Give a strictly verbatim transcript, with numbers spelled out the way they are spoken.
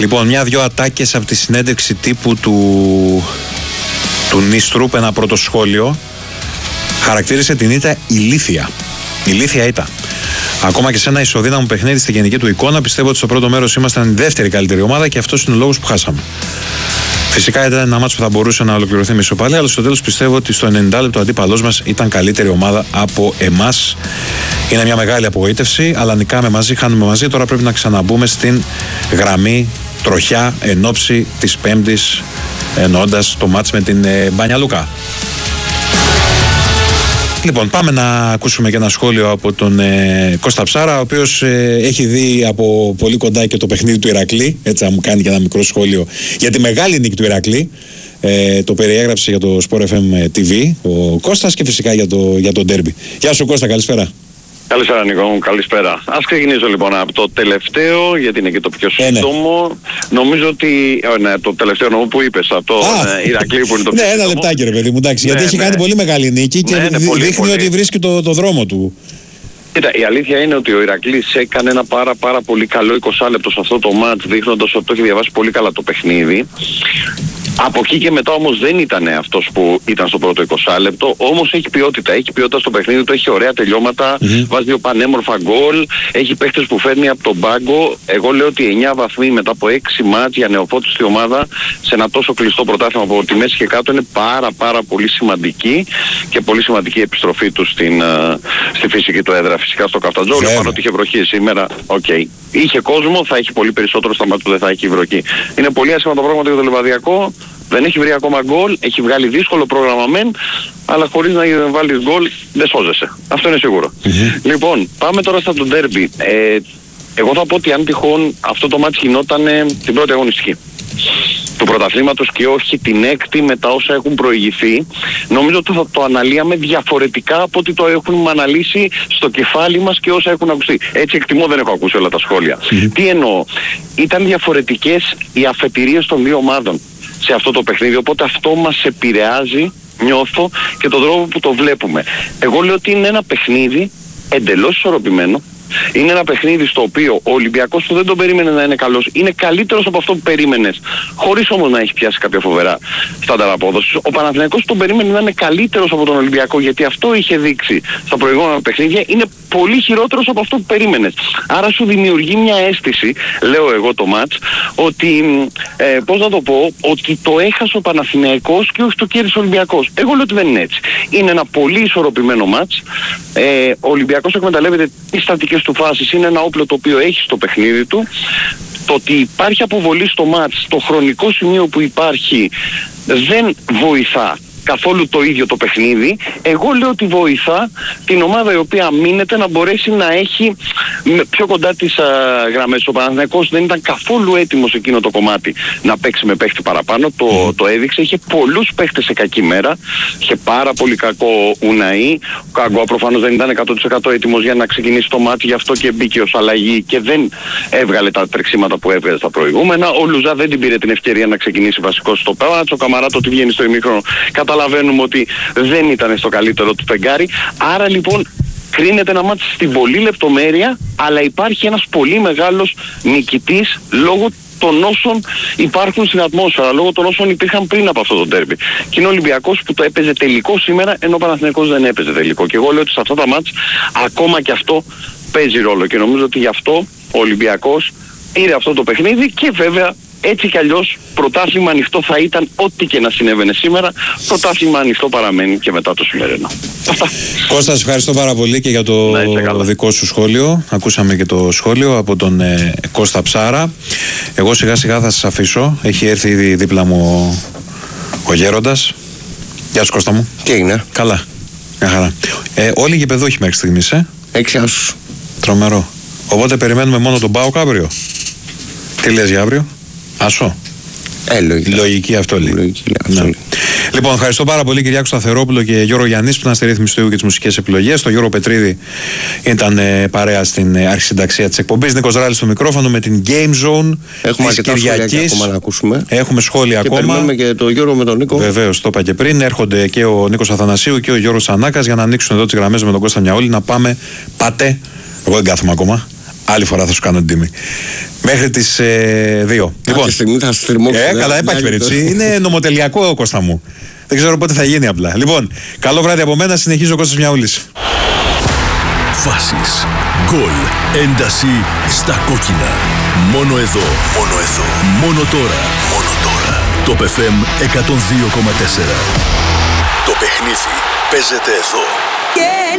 Λοιπόν, μια-δυο ατάκες από τη συνέντευξη τύπου του, του Νίστρουπ, ένα πρώτο σχόλιο. Χαρακτήρισε την ήττα ηλίθια. Ηλίθια ήττα. Ακόμα και σε ένα ισοδύναμο παιχνίδι στη γενική του εικόνα, πιστεύω ότι στο πρώτο μέρος ήμασταν η δεύτερη καλύτερη ομάδα και αυτός είναι ο λόγος που χάσαμε. Φυσικά ήταν ένα μάτσο που θα μπορούσε να ολοκληρωθεί με ισοπαλία, αλλά στο τέλος πιστεύω ότι στο ενενήντα λεπτό ο αντίπαλός μας ήταν καλύτερη ομάδα από εμάς. Είναι μια μεγάλη απογοήτευση, αλλά νικάμε μαζί, χάνουμε μαζί. Τώρα πρέπει να ξαναμπούμε στην γραμμή τροχιά εν ώψη της Πέμπτης, εννοώντας το μάτς με την ε, Μπανιαλούκα. Λοιπόν, πάμε να ακούσουμε και ένα σχόλιο από τον ε, Κώστα Ψάρα, ο οποίος ε, έχει δει από πολύ κοντά και το παιχνίδι του Ηρακλή. Έτσι, να μου κάνει και ένα μικρό σχόλιο για τη μεγάλη νίκη του Ηρακλή. Ε, το περιέγραψε για το Sport εφ εμ τι βι ο Κώστας και φυσικά για το, για το ντέρμπι. Γεια σου Κώστα, καλησπέρα. Καλησπέρα Νίκο μου, καλησπέρα. Ας ξεκινήσω λοιπόν από το τελευταίο, γιατί είναι και το πιο σύντομο. Ε, ναι. Νομίζω ότι, ε, ναι, το τελευταίο νόμο που είπες, από το ε, Ηρακλή που είναι το πιο ναι, ένα λεπτάκι ρε παιδί μου, εντάξει, ναι, γιατί έχει ναι. κάνει πολύ μεγάλη νίκη και ναι, ναι, πολύ, δείχνει πολύ. Ότι βρίσκει το, το δρόμο του. Κοίτα, η αλήθεια είναι ότι ο Ηρακλής έκανε ένα πάρα πάρα πολύ καλό είκοσι λεπτό σε αυτό το μάτς, δείχνοντας ότι το έχει διαβάσει πολύ καλά το παιχνίδι. Από εκεί και μετά όμως δεν ήταν αυτός που ήταν στο πρώτο είκοσι λεπτό, όμως έχει ποιότητα, έχει ποιότητα στο παιχνίδι του, έχει ωραία τελειώματα, mm-hmm. βάζει δύο πανέμορφα γκολ, έχει παίχτες που φέρνει από τον πάγκο. Εγώ λέω ότι εννιά βαθμοί μετά από έξι μάτς για νεοφώτιστη ομάδα σε ένα τόσο κλειστό πρωτάθλημα από τη μέση και κάτω είναι πάρα πάρα πολύ σημαντική και πολύ σημαντική η επιστροφή του στην, uh, στη φυσική του έδρα, φυσικά στο Καφτατζόγλιο, yeah. πάνω ότι είχε βροχή σήμερα, οκ. Okay. Είχε κόσμο, θα έχει πολύ περισσότερο στα μάτς που δεν θα έχει βροχή. Είναι πολύ άσχημα το πράγμα για το Λιβαδιακό. Δεν έχει βρει ακόμα γκολ, έχει βγάλει δύσκολο πρόγραμμα μεν, αλλά χωρίς να βάλεις γκολ δεν σώζεσαι. Αυτό είναι σίγουρο. Mm-hmm. Λοιπόν, πάμε τώρα στα το ντέρμπι. Ε, εγώ θα πω ότι αν τυχόν αυτό το μάτς γινόταν την πρώτη αγωνιστική του πρωταθλήματος και όχι την έκτη με τα όσα έχουν προηγηθεί, νομίζω ότι θα το αναλύαμε διαφορετικά από ότι το έχουν αναλύσει στο κεφάλι μας και όσα έχουν ακουστεί. Έτσι εκτιμώ, δεν έχω ακούσει όλα τα σχόλια. Mm-hmm. Τι εννοώ, ήταν διαφορετικές οι αφετηρίες των δύο ομάδων σε αυτό το παιχνίδι, οπότε αυτό μας επηρεάζει, νιώθω, και τον τρόπο που το βλέπουμε. Εγώ λέω ότι είναι ένα παιχνίδι εντελώς ισορροπημένο. Είναι ένα παιχνίδι στο οποίο ο Ολυμπιακός που δεν τον περίμενε να είναι καλός είναι καλύτερος από αυτό που περίμενες, χωρίς όμως να έχει πιάσει κάποια φοβερά στάνταρ απόδοσης. Ο Παναθηναϊκός τον περίμενε να είναι καλύτερος από τον Ολυμπιακό, γιατί αυτό είχε δείξει στα προηγούμενα παιχνίδια, είναι πολύ χειρότερος από αυτό που περίμενες. Άρα σου δημιουργεί μια αίσθηση, λέω εγώ το μάτς, ότι, ε, πώς να το πω, ότι το έχασε ο Παναθηναϊκός και όχι το κέρδισε ο Ολυμπιακός. Εγώ λέω ότι δεν είναι έτσι. Είναι ένα πολύ ισορροπημένο μάτς. Ε, ο Ολυμπιακός εκμεταλλεύεται τις στατικές του φάσεις, είναι ένα όπλο το οποίο έχει στο παιχνίδι του. Το ότι υπάρχει αποβολή στο μάτς, το χρονικό σημείο που υπάρχει, δεν βοηθά καθόλου το ίδιο το παιχνίδι. Εγώ λέω ότι βοηθά την ομάδα η οποία μείνεται να μπορέσει να έχει πιο κοντά τις α, γραμμές. Ο Παναθηναϊκός δεν ήταν καθόλου έτοιμος εκείνο το κομμάτι να παίξει με παίχτη παραπάνω, το, το έδειξε. Είχε πολλούς παίχτες σε κακή μέρα, είχε πάρα πολύ κακό Ουναή. Ο Κάγκοα προφανώς δεν ήταν εκατό τοις εκατό έτοιμος για να ξεκινήσει το μάτι, γι' αυτό και μπήκε ως αλλαγή και δεν έβγαλε τα τρεξίματα που έβγαλε στα προηγούμενα. Ο Λουζά δεν την πήρε την ευκαιρία να ξεκινήσει βασικός στο πέρατς. Ο Καμαράτο ότι βγαίνει στο ημίχρονο, καταλαβαίνουμε ότι δεν ήταν στο καλύτερο του φεγγάρι. Άρα λοιπόν κρίνεται ένα μάτι στην πολλή λεπτομέρεια, αλλά υπάρχει ένας πολύ μεγάλος νικητής λόγω των όσων υπάρχουν στην ατμόσφαιρα, λόγω των όσων υπήρχαν πριν από αυτό το ντέρμπι. Και είναι ο Ολυμπιακός που το έπαιζε τελικό σήμερα, ενώ ο Παναθηναϊκός δεν έπαιζε τελικό. Και εγώ λέω ότι σε αυτά τα μάτς ακόμα και αυτό παίζει ρόλο. Και νομίζω ότι γι' αυτό ο Ολυμπιακός πήρε αυτό το παιχνίδι και βέβαια έτσι κι αλλιώς πρωτάθλημα ανοιχτό θα ήταν ό,τι και να συνέβαινε σήμερα. Πρωτάθλημα ανοιχτό παραμένει και μετά το σημερινό. Αυτά. Κώστα, σε ευχαριστώ πάρα πολύ και για το δικό σου σχόλιο. Ακούσαμε και το σχόλιο από τον ε, Κώστα Ψάρα. Εγώ σιγά σιγά θα σας αφήσω. Έχει έρθει ήδη δίπλα μου ο, ο Γέροντας. Γεια σου Κώστα μου. Τι έγινε? Καλά. Μια χαρά. Ε, όλοι οι γηπεδούχοι μέχρι στιγμής, ε. Έξι άσους. Τρομερό. Οπότε περιμένουμε μόνο τον ΠΑΟΚ αύριο. Τι λες για αύριο? Άσο. Ε, λογική. Λογική αυτό λέει. Λογική, ναι. Λοιπόν, ευχαριστώ πάρα πολύ Κυριάκο Σταθερόπουλο και Γιώργο Γιαννής που ήταν στη ρύθμιση του ήχου και τις μουσικές επιλογές. Το Γιώργο Πετρίδη ήταν ε, παρέα στην ε, αρχισυνταξία της εκπομπής. Νίκος Ράλης στο μικρόφωνο με την Game Zone. Έχουμε αρκετά σχόλια ακόμα να ακούσουμε. Έχουμε σχόλια και ακόμα. Περιμένουμε και το Γιώργο με τον Νίκο. Βεβαίως, το είπα και πριν. Έρχονται και ο Νίκος Αθανασίου και ο Γιώργος Ανάκας για να ανοίξουν εδώ τις γραμμές με τον Κώστα Μιαούλη. Να πάμε. Πάτε. Εγώ δεν κάθομαι ακόμα. Άλλη φορά θα σου κάνω την τιμή. Μέχρι τις ε, δύο. Λοιπόν, στιγμή θα ε, καλά, υπάρχει περίπτωση. Είναι νομοτελειακό, Κώστα μου. Δεν ξέρω πότε θα γίνει απλά. Λοιπόν, καλό βράδυ από μένα. Συνεχίζω, Κώστας Μιαούλης. Φάσεις, γκολ, ένταση στα κόκκινα. Μόνο εδώ, μόνο εδώ, μόνο τώρα, μόνο τώρα. Το Π Φ Εμ εκατόν δύο κόμμα τέσσερα. Το παιχνίδι παίζεται εδώ.